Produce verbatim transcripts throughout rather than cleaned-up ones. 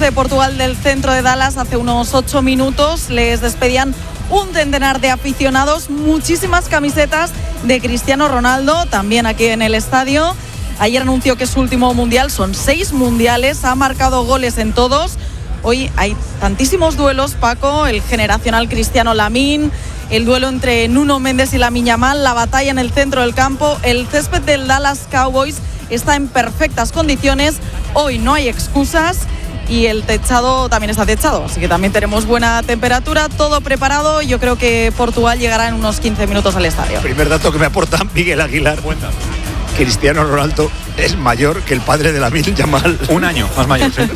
de Portugal del centro de Dallas hace unos ocho minutos. Les despedían un centenar de aficionados, muchísimas camisetas de Cristiano Ronaldo, también aquí en el estadio. Ayer anunció que es su último mundial, son seis mundiales, ha marcado goles en todos. Hoy hay tantísimos duelos, Paco, el generacional Cristiano Lamine, el duelo entre Nuno Méndez y Lamine Yamal, la batalla en el centro del campo. El césped del Dallas Cowboys está en perfectas condiciones, hoy no hay excusas y el techado también está techado, así que también tenemos buena temperatura, todo preparado. Yo creo que Portugal llegará en unos quince minutos al estadio. Primer dato que me aporta Miguel Aguilar. Cuenta. Cristiano Ronaldo es mayor que el padre de Lamine Yamal. Un año más mayor, sí.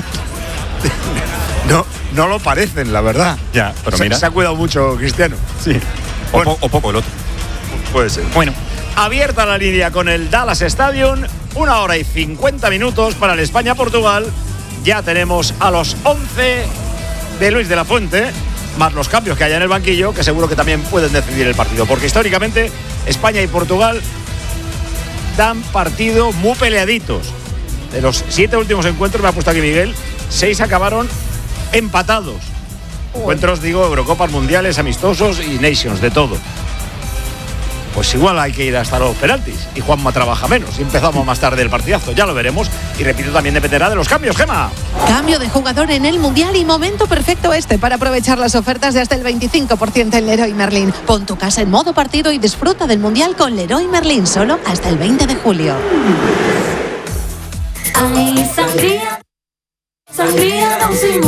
No, no lo parecen, la verdad. Ya, pero se, mira. Se ha cuidado mucho Cristiano. Sí. O, Bueno, po- o poco el otro. puede ser. Bueno. Abierta la línea con el Dallas Stadium. Una hora y cincuenta minutos para el España-Portugal. Ya tenemos a los once de Luis de la Fuente, más los cambios que haya en el banquillo, que seguro que también pueden decidir el partido. Porque históricamente España y Portugal dan partido muy peleaditos. De los siete últimos encuentros, me ha puesto aquí Miguel, seis acabaron empatados. Encuentros, digo, Eurocopas, Mundiales, amistosos y Nations, de todo. Pues igual hay que ir hasta los penaltis. Y Juanma trabaja menos. Y empezamos más tarde el partidazo, ya lo veremos. Y repito, también dependerá de los cambios, Gema. Cambio de jugador en el Mundial y momento perfecto este para aprovechar las ofertas de hasta el veinticinco por ciento en Leroy Merlin. Pon tu casa en modo partido y disfruta del Mundial con Leroy Merlin solo hasta el veinte de julio. Ay, sangría, sangría Don Simón.